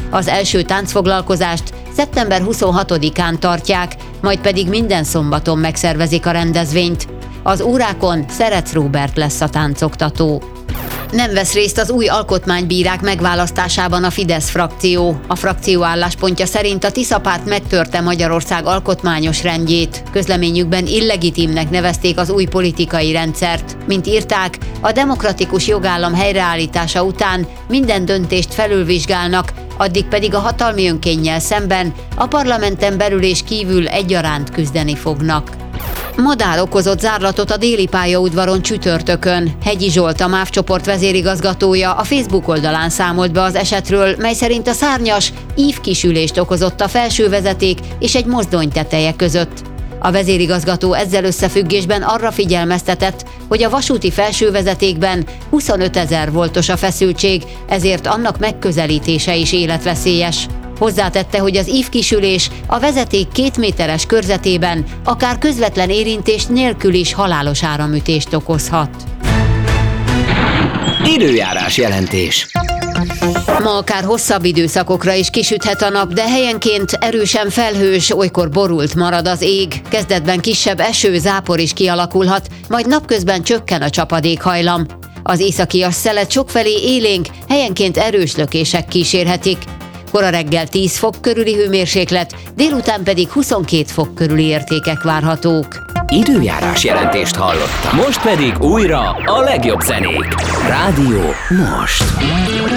Az első táncfoglalkozást szeptember 26-án tartják, majd pedig minden szombaton megszervezik a rendezvényt. Az órákon Szerec Róbert lesz a táncoktató. Nem vesz részt az új alkotmánybírák megválasztásában a Fidesz frakció. A frakció álláspontja szerint a Tisza párt megtörte Magyarország alkotmányos rendjét. Közleményükben illegitimnek nevezték az új politikai rendszert. Mint írták, a demokratikus jogállam helyreállítása után minden döntést felülvizsgálnak, addig pedig a hatalmi önkénnyel szemben a parlamenten belül és kívül egyaránt küzdeni fognak. Madár okozott zárlatot a déli pályaudvaron csütörtökön. Hegyi Zsolt, a MÁV csoport vezérigazgatója a Facebook oldalán számolt be az esetről, mely szerint a szárnyas ívkisülést okozott a felsővezeték és egy mozdony teteje között. A vezérigazgató ezzel összefüggésben arra figyelmeztetett, hogy a vasúti felsővezetékben 25 000 voltos a feszültség, ezért annak megközelítése is életveszélyes. Hozzátette, hogy az ívkisülés a vezeték 2 méteres körzetében akár közvetlen érintés nélkül is halálos áramütést okozhat. Időjárás jelentés. Ma akár hosszabb időszakokra is kisüthet a nap, de helyenként erősen felhős, olykor borult marad az ég. Kezdetben kisebb eső, zápor is kialakulhat, majd napközben csökken a csapadékhajlam. Az északias szelet sokfelé élénk, helyenként erős lökések kísérhetik. Kora reggel 10 fok körüli hőmérséklet, délután pedig 22 fok körüli értékek várhatók. Időjárás jelentést hallottam. Most pedig újra a legjobb zenék. Rádió Most.